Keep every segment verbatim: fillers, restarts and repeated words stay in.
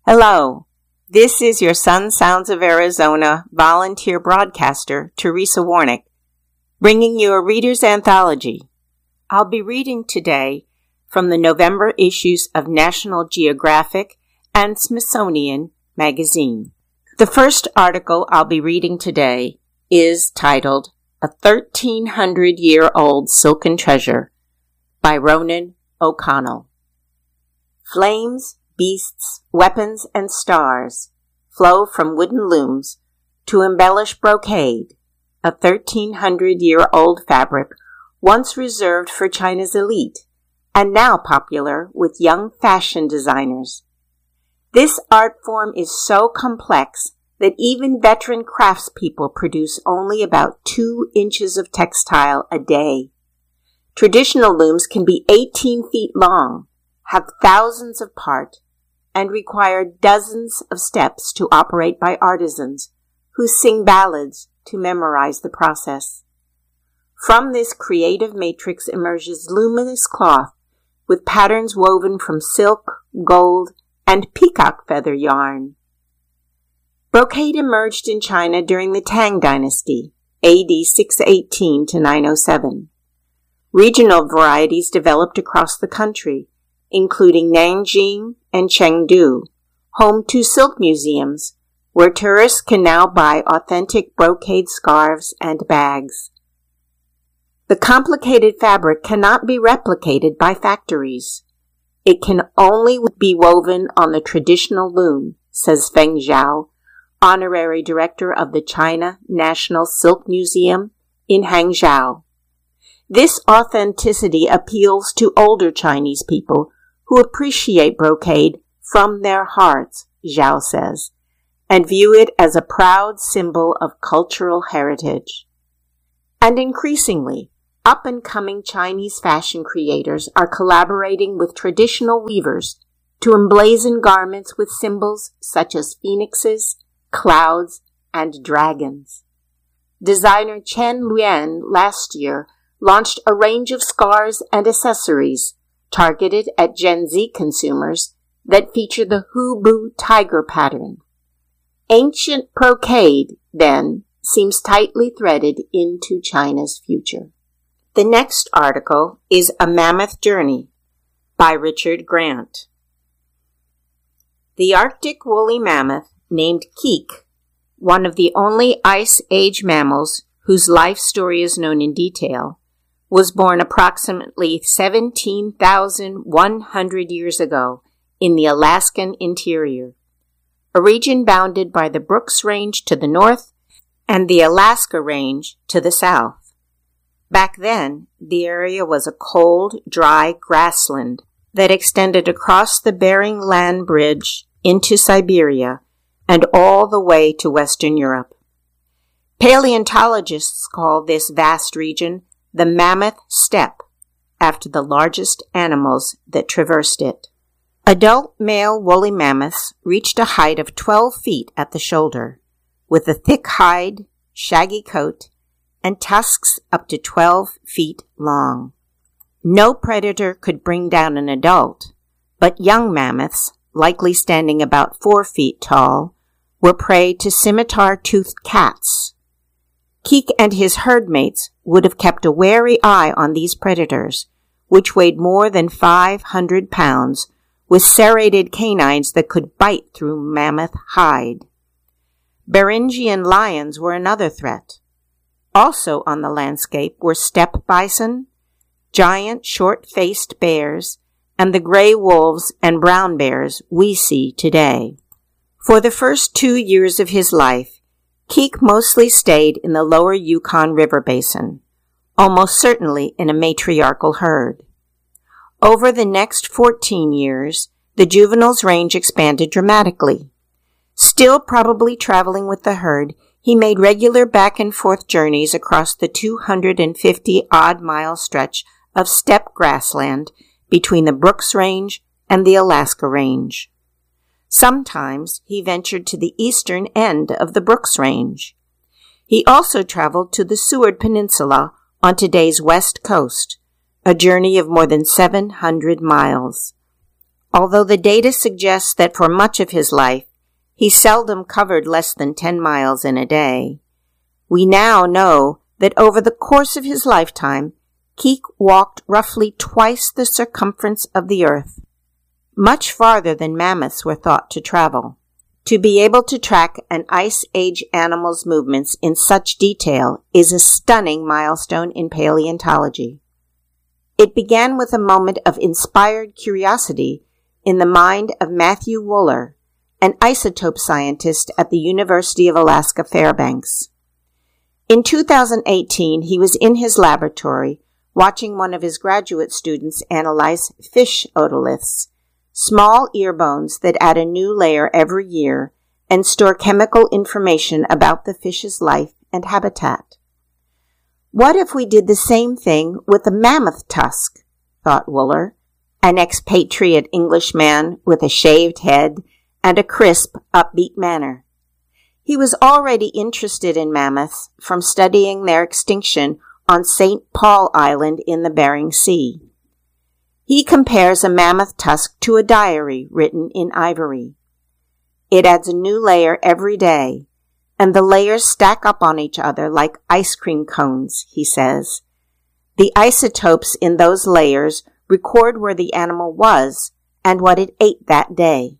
Hello, this is your Sun Sounds of Arizona volunteer broadcaster, Teresa Warnick, bringing you a reader's anthology. I'll be reading today from the November issues of National Geographic and Smithsonian Magazine. The first article I'll be reading today is titled A thirteen hundred year old Silken Treasure by Ronan O'Connell. Flames, beasts, weapons, and stars flow from wooden looms to embellish brocade, a thirteen hundred year old fabric once reserved for China's elite and now popular with young fashion designers. This art form is so complex that even veteran craftspeople produce only about two inches of textile a day. Traditional looms can be eighteen feet long, have thousands of parts, and require dozens of steps to operate by artisans who sing ballads to memorize the process. From this creative matrix emerges luminous cloth with patterns woven from silk, gold, and peacock feather yarn. Brocade emerged in China during the Tang Dynasty, A D six eighteen to nine oh seven. Regional varieties developed across the country, including Nanjing and Chengdu, home to silk museums, where tourists can now buy authentic brocade scarves and bags. The complicated fabric cannot be replicated by factories. It can only be woven on the traditional loom, says Feng Zhao, honorary director of the China National Silk Museum in Hangzhou. This authenticity appeals to older Chinese people who appreciate brocade from their hearts, Zhao says, and view it as a proud symbol of cultural heritage. And increasingly, up-and-coming Chinese fashion creators are collaborating with traditional weavers to emblazon garments with symbols such as phoenixes, clouds, and dragons. Designer Chen Luen last year launched a range of scarves and accessories targeted at Gen Z consumers that feature the Hubu tiger pattern. Ancient brocade, then, seems tightly threaded into China's future. The next article is A Mammoth Journey by Richard Grant. The Arctic woolly mammoth, named Keek, one of the only Ice Age mammals whose life story is known in detail, was born approximately seventeen thousand one hundred years ago in the Alaskan interior, a region bounded by the Brooks Range to the north and the Alaska Range to the south. Back then, the area was a cold, dry grassland that extended across the Bering Land Bridge into Siberia and all the way to Western Europe. Paleontologists call this vast region the Mammoth Steppe, after the largest animals that traversed it. Adult male woolly mammoths reached a height of twelve feet at the shoulder, with a thick hide, shaggy coat, and tusks up to twelve feet long. No predator could bring down an adult, but young mammoths, likely standing about four feet tall, were prey to scimitar-toothed cats. Keek and his herd mates would have kept a wary eye on these predators, which weighed more than five hundred pounds, with serrated canines that could bite through mammoth hide. Beringian lions were another threat. Also on the landscape were steppe bison, giant short-faced bears, and the gray wolves and brown bears we see today. For the first two years of his life, Keek mostly stayed in the lower Yukon River basin, almost certainly in a matriarchal herd. Over the next fourteen years, the juvenile's range expanded dramatically. Still probably traveling with the herd, he made regular back-and-forth journeys across the two hundred fifty odd mile stretch of steppe grassland between the Brooks Range and the Alaska Range. Sometimes he ventured to the eastern end of the Brooks Range. He also traveled to the Seward Peninsula on today's west coast, a journey of more than seven hundred miles. Although the data suggests that for much of his life, he seldom covered less than ten miles in a day, we now know that over the course of his lifetime, Keek walked roughly twice the circumference of the earth, much farther than mammoths were thought to travel. To be able to track an Ice Age animal's movements in such detail is a stunning milestone in paleontology. It began with a moment of inspired curiosity in the mind of Matthew Wooler, an isotope scientist at the University of Alaska Fairbanks. In two thousand eighteen, he was in his laboratory watching one of his graduate students analyze fish otoliths, small ear bones that add a new layer every year and store chemical information about the fish's life and habitat. What if we did the same thing with a mammoth tusk, thought Wooler, an expatriate Englishman with a shaved head and a crisp, upbeat manner. He was already interested in mammoths from studying their extinction on Saint Paul Island in the Bering Sea. He compares a mammoth tusk to a diary written in ivory. It adds a new layer every day, and the layers stack up on each other like ice cream cones, he says. The isotopes in those layers record where the animal was and what it ate that day.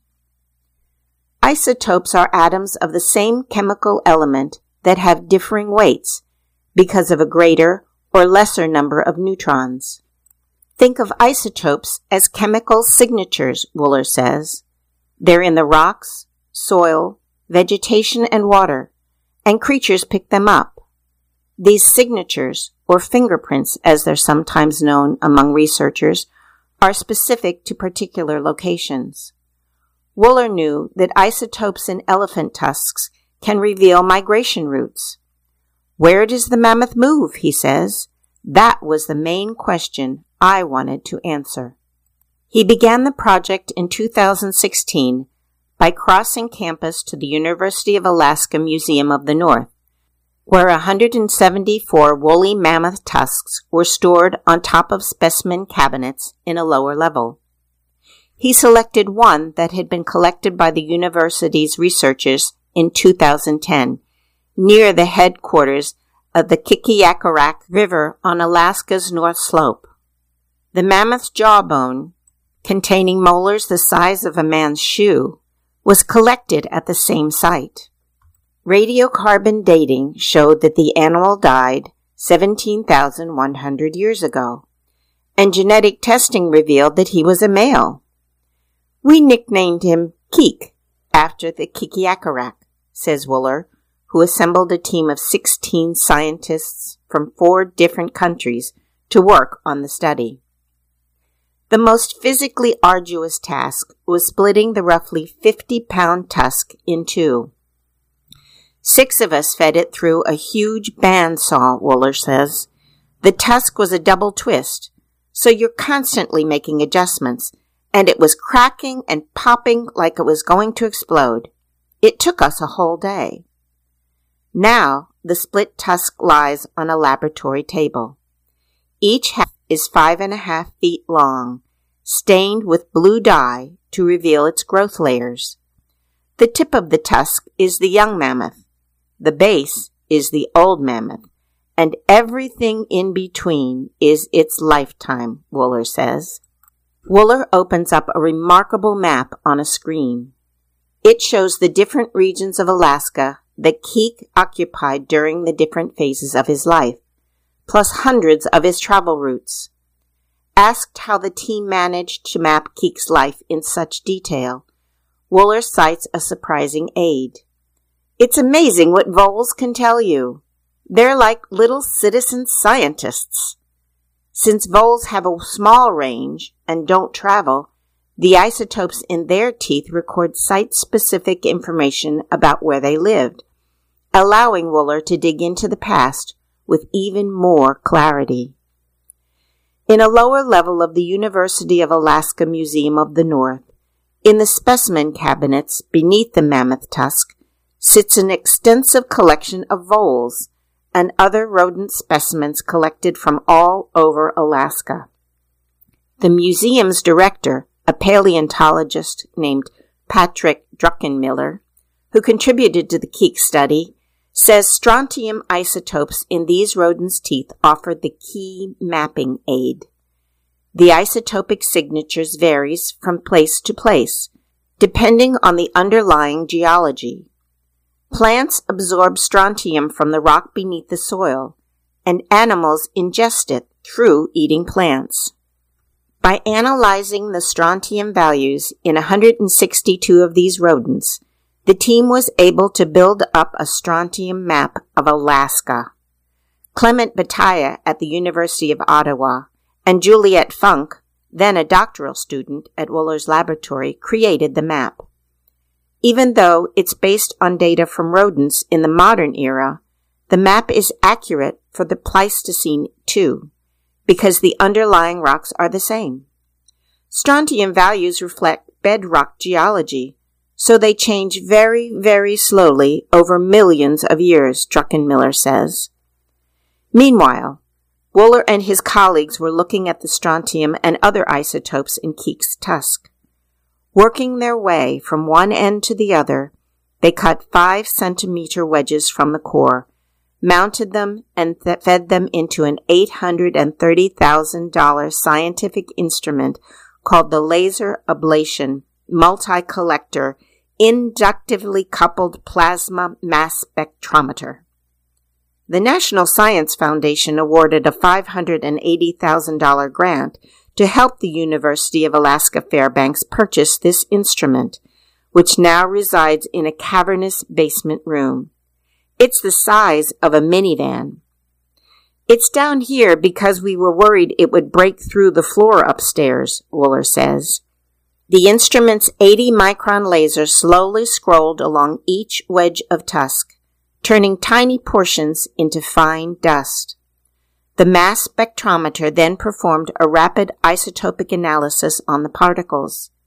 Isotopes are atoms of the same chemical element that have differing weights because of a greater or lesser number of neutrons. Think of isotopes as chemical signatures, Wooler says. They're in the rocks, soil, vegetation, and water, and creatures pick them up. These signatures, or fingerprints as they're sometimes known among researchers, are specific to particular locations. Wooler knew that isotopes in elephant tusks can reveal migration routes. Where does the mammoth move, he says? That was the main question I wanted to answer. He began the project in two thousand sixteen by crossing campus to the University of Alaska Museum of the North, where one hundred seventy-four woolly mammoth tusks were stored on top of specimen cabinets in a lower level. He selected one that had been collected by the university's researchers in two thousand ten, near the headquarters of the Kikiakarak River on Alaska's North Slope. The mammoth's jawbone, containing molars the size of a man's shoe, was collected at the same site. Radiocarbon dating showed that the animal died seventeen thousand one hundred years ago, and genetic testing revealed that he was a male. We nicknamed him Keek, after the Kikiakarak, says Wooler, who assembled a team of sixteen scientists from four different countries to work on the study. The most physically arduous task was splitting the roughly fifty-pound tusk in two. Six of us fed it through a huge bandsaw, Wooler says. The tusk was a double twist, so you're constantly making adjustments, and it was cracking and popping like it was going to explode. It took us a whole day. Now, the split tusk lies on a laboratory table. Each half is five and a half feet long, stained with blue dye to reveal its growth layers. The tip of the tusk is the young mammoth. The base is the old mammoth, and everything in between is its lifetime, Wooler says. Wooler opens up a remarkable map on a screen. It shows the different regions of Alaska that Keek occupied during the different phases of his life, plus hundreds of his travel routes. Asked how the team managed to map Keek's life in such detail, Wooler cites a surprising aid. It's amazing what voles can tell you. They're like little citizen scientists. Since voles have a small range and don't travel, the isotopes in their teeth record site-specific information about where they lived, allowing Wooler to dig into the past with even more clarity. In a lower level of the University of Alaska Museum of the North, in the specimen cabinets beneath the mammoth tusk, sits an extensive collection of voles and other rodent specimens collected from all over Alaska. The museum's director, a paleontologist named Patrick Druckenmiller, who contributed to the Keek study, says strontium isotopes in these rodents' teeth offered the key mapping aid. The isotopic signatures varies from place to place, depending on the underlying geology. Plants absorb strontium from the rock beneath the soil, and animals ingest it through eating plants. By analyzing the strontium values in one hundred sixty-two of these rodents, the team was able to build up a strontium map of Alaska. Clement Bataya at the University of Ottawa and Juliette Funk, then a doctoral student at Wooler's laboratory, created the map. Even though it's based on data from rodents in the modern era, the map is accurate for the Pleistocene too, because the underlying rocks are the same. Strontium values reflect bedrock geology, so they change very, very slowly over millions of years, Druckenmiller says. Meanwhile, Wooler and his colleagues were looking at the strontium and other isotopes in Keek's tusk. Working their way from one end to the other, they cut five centimeter wedges from the core, mounted them, and th- fed them into an eight hundred thirty thousand dollars scientific instrument called the Laser Ablation Multi-Collector Inductively Coupled Plasma Mass Spectrometer. The National Science Foundation awarded a five hundred eighty thousand dollars grant to help the University of Alaska Fairbanks purchase this instrument, which now resides in a cavernous basement room. It's the size of a minivan. It's down here because we were worried it would break through the floor upstairs, Wooler says. The instrument's eighty micron laser slowly scrolled along each wedge of tusk, turning tiny portions into fine dust. The mass spectrometer then performed a rapid isotopic analysis on the particles.